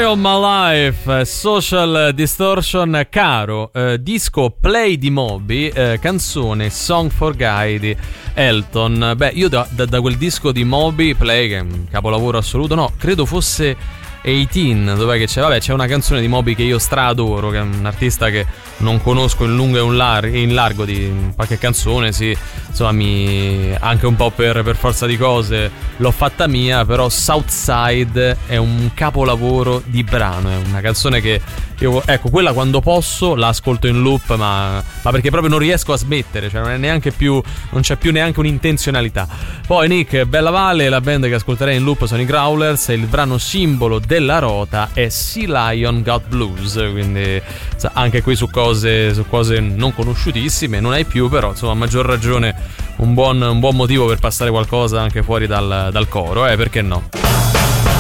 of My Life, Social Distortion, caro, disco Play di Moby, canzone Song for Guy di Elton. Beh, io da quel disco di Moby, Play, che è un capolavoro assoluto, no, credo fosse 18, dov'è che c'è? Vabbè, c'è una canzone di Moby che io adoro, che è un artista che non conosco in lungo e in largo, di qualche canzone, sì, insomma, anche un po' per forza di cose l'ho fatta mia, però Southside è un capolavoro di brano, è una canzone che io, ecco, quella quando posso la ascolto in loop, ma perché proprio non riesco a smettere, cioè non c'è più neanche un'intenzionalità. Poi Nick, Bella Valle, la band che ascolterei in loop sono i Growlers, e il brano simbolo della rota è Sea Lion Got Blues, quindi anche qui su cose non conosciutissime, non hai più, però insomma a maggior ragione un buon motivo per passare qualcosa anche fuori dal coro, perché no?